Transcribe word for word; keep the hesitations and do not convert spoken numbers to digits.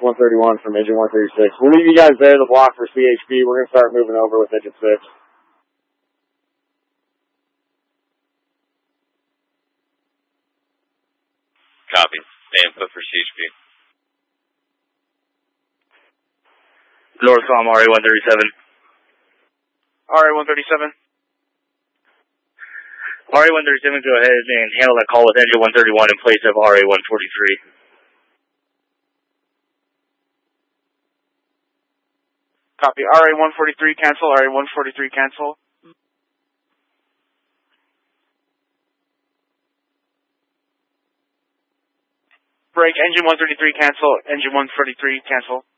one thirty-one from engine one thirty-six. We'll leave you guys there to block for C H P. We're going to start moving over with engine six. Copy. Stay input for C H P. Northcom R A one thirty-seven. R A one thirty-seven. R A one thirty-seven, go ahead and handle that call with engine one thirty-one in place of R A one forty-three. Copy. R A one forty-three, cancel. R A one forty-three, cancel. Break. Engine one thirty-three, cancel. Engine one forty-three, cancel.